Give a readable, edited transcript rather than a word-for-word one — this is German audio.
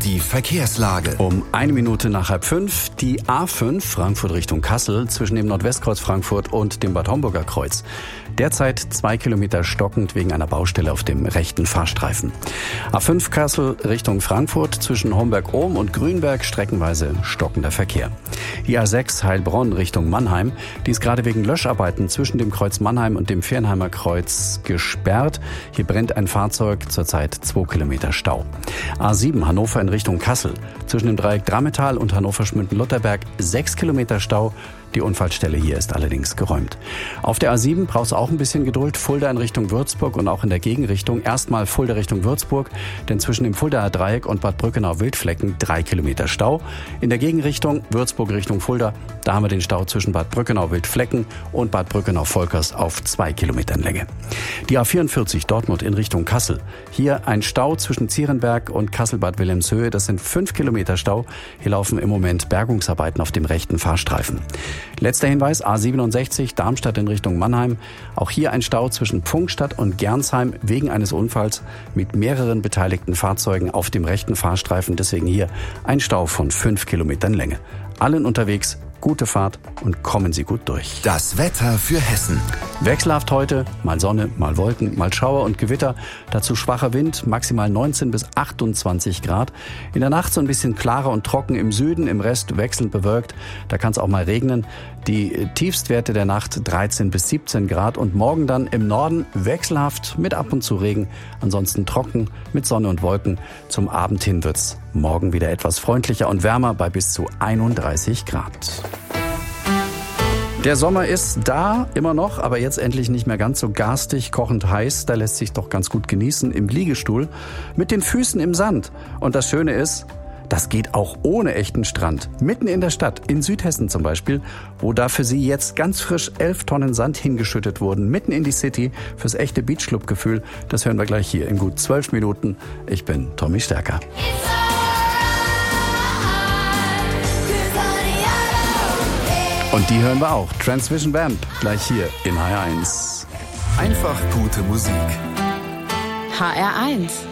Die Verkehrslage. Um 1 Minute nach 4:30 die A5 Frankfurt Richtung Kassel zwischen dem Nordwestkreuz Frankfurt und dem Bad Homburger Kreuz. Derzeit 2 Kilometer stockend wegen einer Baustelle auf dem rechten Fahrstreifen. A5 Kassel Richtung Frankfurt zwischen Homberg-Ohm und Grünberg streckenweise stockender Verkehr. Die A6 Heilbronn Richtung Mannheim, die ist gerade wegen Löscharbeiten zwischen dem Kreuz Mannheim und dem Viernheimer Kreuz gesperrt. Hier brennt ein Fahrzeug, zurzeit 2 Kilometer Stau. A7 Hannover in Richtung Kassel. Zwischen dem Dreieck Drammetal und Hannover-Schmünden-Lutherberg 6 Kilometer Stau. Die Unfallstelle hier ist allerdings geräumt. Auf der A7 brauchst du auch ein bisschen Geduld. Fulda in Richtung Würzburg und auch in der Gegenrichtung. Erstmal Fulda Richtung Würzburg, denn zwischen dem Fuldaer Dreieck und Bad Brückenau-Wildflecken 3 Kilometer Stau. In der Gegenrichtung Würzburg Richtung Fulda, da haben wir den Stau zwischen Bad Brückenau-Wildflecken und Bad Brückenau-Volkers auf 2 Kilometern Länge. Die A44 Dortmund in Richtung Kassel. Hier ein Stau zwischen Zierenberg und Kassel-Bad Wilhelmshöhe. Das sind 5 Kilometer Stau. Hier laufen im Moment Bergungsarbeiten auf dem rechten Fahrstreifen. Letzter Hinweis, A67 Darmstadt in Richtung Mannheim. Auch hier ein Stau zwischen Pfungstadt und Gernsheim wegen eines Unfalls mit mehreren beteiligten Fahrzeugen auf dem rechten Fahrstreifen. Deswegen hier ein Stau von 5 Kilometern Länge. Allen unterwegs, gute Fahrt und kommen Sie gut durch. Das Wetter für Hessen. Wechselhaft heute, mal Sonne, mal Wolken, mal Schauer und Gewitter. Dazu schwacher Wind, maximal 19 bis 28 Grad. In der Nacht so ein bisschen klarer und trocken im Süden, im Rest wechselnd bewölkt. Da kann es auch mal regnen. Die Tiefstwerte der Nacht 13 bis 17 Grad und morgen dann im Norden wechselhaft mit ab und zu Regen. Ansonsten trocken mit Sonne und Wolken. Zum Abend hin wird's morgen wieder etwas freundlicher und wärmer bei bis zu 31 Grad. Der Sommer ist da, immer noch, aber jetzt endlich nicht mehr ganz so garstig, kochend heiß. Da lässt sich doch ganz gut genießen im Liegestuhl mit den Füßen im Sand. Und das Schöne ist, das geht auch ohne echten Strand. Mitten in der Stadt, in Südhessen zum Beispiel, wo da für Sie jetzt ganz frisch 11 Tonnen Sand hingeschüttet wurden. Mitten in die City fürs echte Beachclub-Gefühl. Das hören wir gleich hier in gut 12 Minuten. Ich bin Tommy Stärker. Und die hören wir auch. Transvision Vamp, gleich hier in HR1. Einfach gute Musik. HR1.